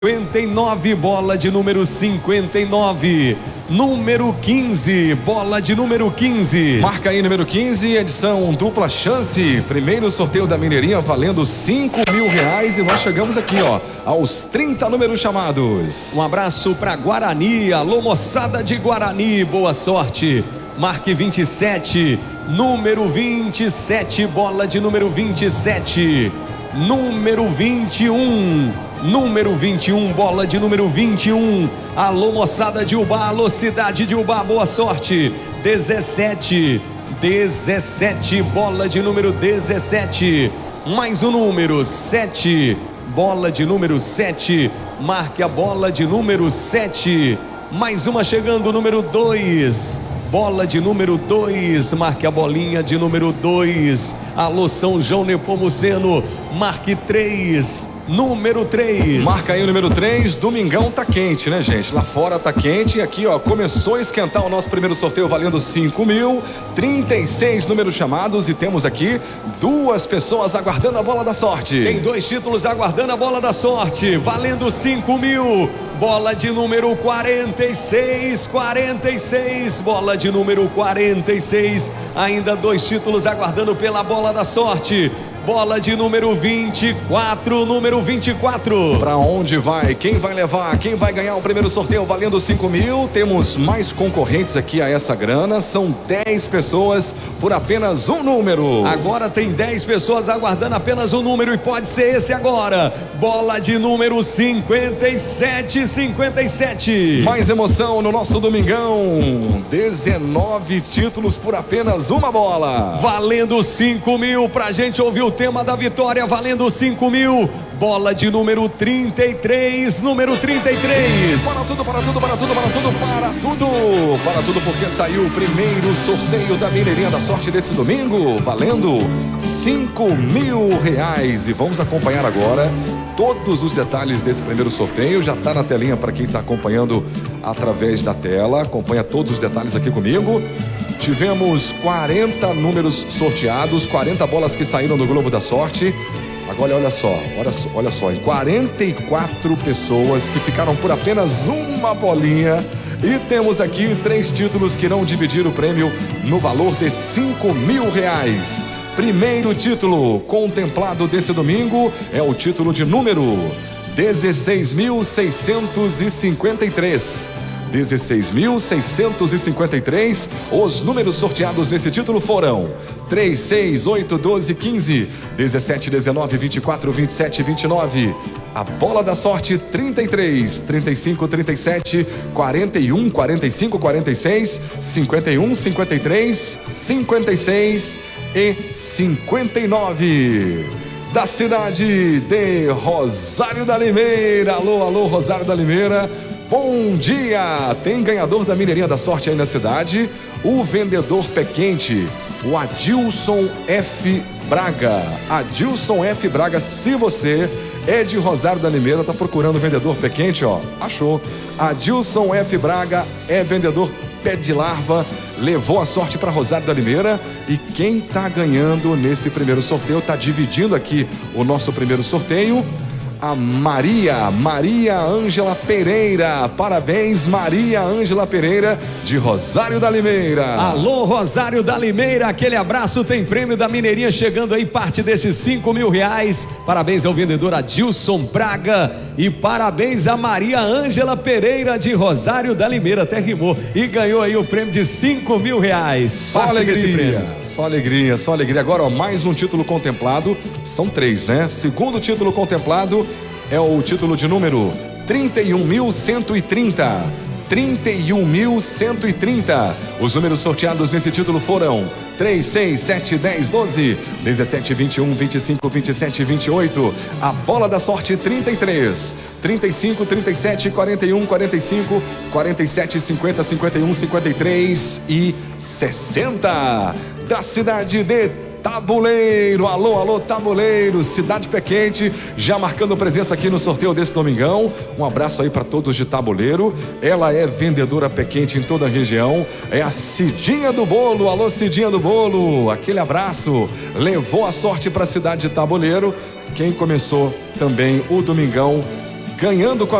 59, bola de número 59, número 15, bola de número 15. Marca aí número 15, edição dupla chance, primeiro sorteio da Mineirinha valendo R$5.000 e nós chegamos aqui, aos 30 números chamados. Um abraço para Guarani, alô moçada de Guarani, boa sorte. Marque 27, número 27, bola de número 27, número 21. Número 21, bola de número 21. Alô moçada de Ubá, alô cidade de Ubá, boa sorte. 17, bola de número 17. Mais um número, 7, bola de número 7. Marque a bola de número 7. Mais uma chegando, número 2. Bola de número 2, marque a bolinha de número 2. Alô São João Nepomuceno, marque 3, número 3. Marca aí o número 3, domingão tá quente, né, gente? Lá fora tá quente e aqui, começou a esquentar o nosso primeiro sorteio valendo R$5.000, 36 números chamados e temos aqui 2 pessoas aguardando a bola da sorte. Tem 2 títulos aguardando a bola da sorte, valendo R$5.000. Bola de número 46, bola de número 46, ainda 2 títulos aguardando pela bola da sorte. Bola de número 24, número 24. Pra onde vai? Quem vai levar? Quem vai ganhar o primeiro sorteio valendo R$5.000? Temos mais concorrentes aqui a essa grana. São 10 pessoas por apenas um número. Agora tem 10 pessoas aguardando apenas um número e pode ser esse agora. Bola de número 57. Mais emoção no nosso domingão. 19 títulos por apenas uma bola. Valendo R$5.000 pra gente ouvir o tema da vitória, valendo R$5.000. Bola de número 33, número 33. Para tudo, porque saiu o primeiro sorteio da Mineirinha da Sorte desse domingo, valendo R$5.000. E vamos acompanhar agora todos os detalhes desse primeiro sorteio. Já está na telinha para quem está acompanhando através da tela. Acompanha todos os detalhes aqui comigo. Tivemos 40 números sorteados, 40 bolas que saíram do Globo da Sorte. Agora olha só, 44 pessoas que ficaram por apenas uma bolinha. E temos aqui 3 títulos que irão dividir o prêmio no valor de R$5.000. Primeiro título contemplado desse domingo é o título de número 16.653. 16.653. Os números sorteados nesse título foram 3, 6, 8, 12, 15, 17, 19, 24, 27, 29. A bola da sorte 33, 35, 37, 41, 45, 46, 51, 53, 56 e 59. Da cidade de Rosário da Limeira. Alô, Rosário da Limeira. Bom dia! Tem ganhador da Mineirinha da Sorte aí na cidade, o vendedor pé quente, o Adilson F. Braga. Adilson F. Braga, se você é de Rosário da Limeira, tá procurando vendedor pé quente, achou. Adilson F. Braga é vendedor pé de larva, levou a sorte para Rosário da Limeira. E quem tá ganhando nesse primeiro sorteio, tá dividindo aqui o nosso primeiro sorteio, a Maria Ângela Pereira. Parabéns, Maria Ângela Pereira, de Rosário da Limeira. Alô, Rosário da Limeira, aquele abraço. Tem prêmio da Mineirinha chegando aí, parte desses R$5.000. Parabéns ao vendedor Adilson Braga e parabéns a Maria Ângela Pereira, de Rosário da Limeira, até rimou, e ganhou aí o prêmio de R$5.000. Só alegria. Agora, mais um título contemplado. São 3, né? Segundo título contemplado é o título de número 31.130. 31.130. Os números sorteados nesse título foram 3, 6, 7, 10, 12, 17, 21, 25, 27, 28. A bola da sorte 33, 35, 37, 41, 45, 47, 50, 51, 53 e 60. Da cidade de Tabuleiro. Alô, Tabuleiro, cidade pé quente, já marcando presença aqui no sorteio desse domingão. Um abraço aí para todos de Tabuleiro. Ela é vendedora pé quente em toda a região, é a Cidinha do Bolo. Alô, Cidinha do Bolo, aquele abraço. Levou a sorte para a cidade de Tabuleiro. Quem começou também o domingão ganhando com a